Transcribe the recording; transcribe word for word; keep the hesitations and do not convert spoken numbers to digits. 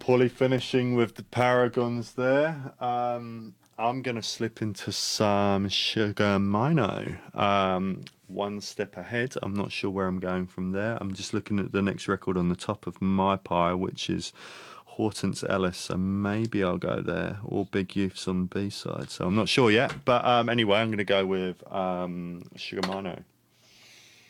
poorly finishing with the Paragons there. Um, I'm going to slip into some Sugar Mino. Um, one step ahead. I'm not sure where I'm going from there. I'm just looking at the next record on the top of my pile, which is Hortense Ellis. So maybe I'll go there. Or Big Youths on the B side. So I'm not sure yet. But um, anyway, I'm going to go with um, Sugar Mino.